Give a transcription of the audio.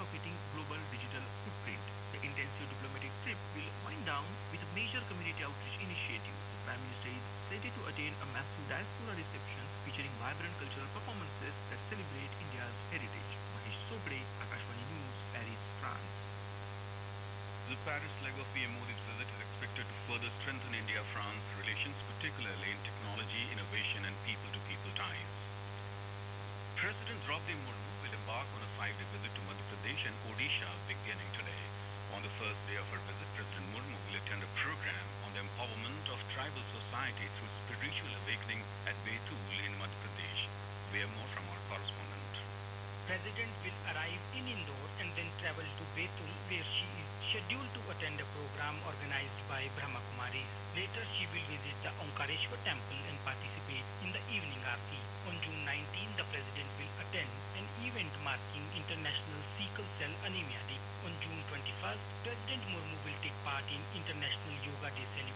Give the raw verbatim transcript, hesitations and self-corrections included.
skyrocketing global digital footprint. The intensive diplomatic trip will wind down with a major community outreach initiative. The Prime Minister is slated to attend a massive diaspora reception featuring vibrant cultural performances that celebrate India's heritage. Mahesh Sobde, Akashvani News, Paris, France. The Paris leg of P M Modi's visit is expected to further strengthen India-France relations, particularly in technology, innovation and people-to-people ties. President Draupadi Murmu will embark on a five-day visit to Madhya Pradesh and Odisha beginning today. On the first day of her visit, President Murmu will attend a program on the empowerment of tribal society through spiritual awakening at Betul in Madhya Pradesh. We have more from our correspondent. President will arrive in Indore and then travel to Betul, where she is scheduled to attend a program organized by Brahma Kumaris. Later, she will visit the Omkareshwar temple and participate in the evening aarti. On June nineteenth, the president will attend an event marking International Sickle Cell Anemia Day. On June twenty-first, President Murmu will take part in International Yoga Day celebration